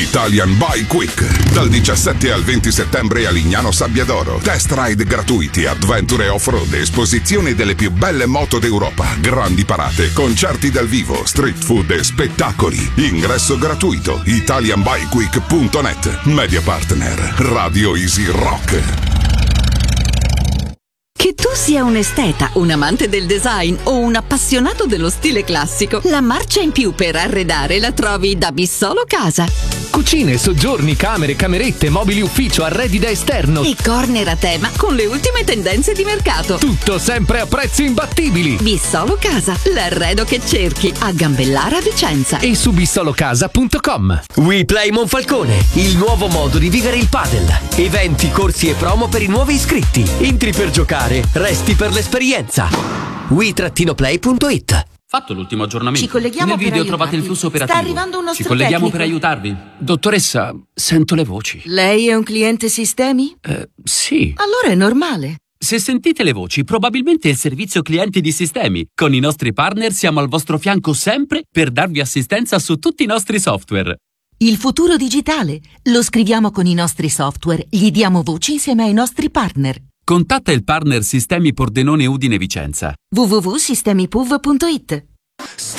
Italian Bike Week. Dal 17 al 20 settembre a Lignano Sabbiadoro. Test ride gratuiti, avventure off-road, esposizione delle più belle moto d'Europa, grandi parate, concerti dal vivo, street food e spettacoli. Ingresso gratuito. italianbikeweek.net. Media partner Radio Easy Rock. Che tu sia un esteta, un amante del design o un appassionato dello stile classico, la marcia in più per arredare la trovi da Bissolo Casa. Cucine, soggiorni, camere, camerette, mobili ufficio, arredi da esterno e corner a tema con le ultime tendenze di mercato. Tutto sempre a prezzi imbattibili. Bissolo Casa, l'arredo che cerchi, a Gambellara Vicenza. E su bissolocasa.com. WePlay Monfalcone, il nuovo modo di vivere il padel. Eventi, corsi e promo per i nuovi iscritti. Entri per giocare, resti per l'esperienza. we-play.it. Fatto l'ultimo aggiornamento. Ci colleghiamo nel video per trovate il flusso operativo. Sta arrivando un nostro Ci colleghiamo tecnico. per aiutarvi. Dottoressa, sento le voci. Lei è un cliente sistemi? Sì. Allora è normale. Se sentite le voci, probabilmente è il servizio clienti di Sistemi. Con i nostri partner siamo al vostro fianco sempre per darvi assistenza su tutti i nostri software. Il futuro digitale lo scriviamo con i nostri software, gli diamo voce insieme ai nostri partner. Contatta il partner Sistemi Pordenone Udine Vicenza. www.sistemipuv.it.